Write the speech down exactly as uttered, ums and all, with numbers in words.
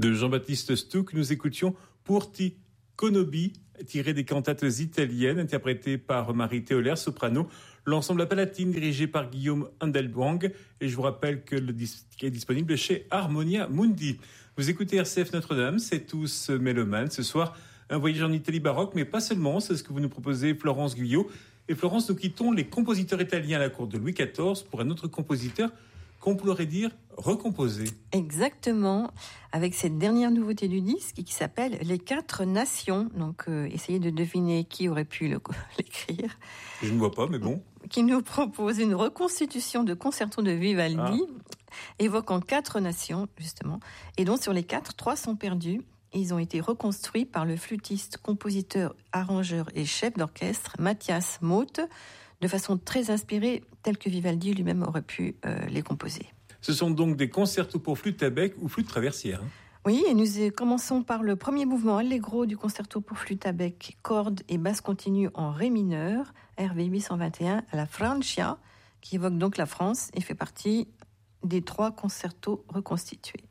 De Jean-Baptiste Stuck, nous écoutions Pour ti Conobi, tiré des cantates italiennes, interprétées par Marie Théolaire, soprano, l'ensemble La Palatine, dirigé par Guillaume Handelbwang. Et je vous rappelle que le disque est disponible chez Harmonia Mundi. Vous écoutez R C F Notre-Dame, c'est tous mélomanes. Ce soir, un voyage en Italie baroque, mais pas seulement, c'est ce que vous nous proposez, Florence Guyot. Et Florence, nous quittons les compositeurs italiens à la cour de Louis quatorze pour un autre compositeur qu'on pourrait dire recomposé. Exactement, avec cette dernière nouveauté du disque qui s'appelle Les Quatre Nations. Donc, euh, essayez de deviner qui aurait pu le, l'écrire. Je ne vois pas, mais bon. Qui nous propose une reconstitution de concerto de Vivaldi, ah. évoquant quatre nations, justement. Et donc, sur les quatre, trois sont perdus. Ils ont été reconstruits par le flûtiste, compositeur, arrangeur et chef d'orchestre Matthias Moth, de façon très inspirée, telle que Vivaldi lui-même aurait pu euh, les composer. Ce sont donc des concertos pour flûte à bec ou flûte traversière. Hein. Oui, et nous commençons par le premier mouvement allegro du concerto pour flûte à bec, cordes et basse continue en ré mineur, R V huit cent vingt et un, à la Francia, qui évoque donc la France et fait partie des trois concertos reconstitués.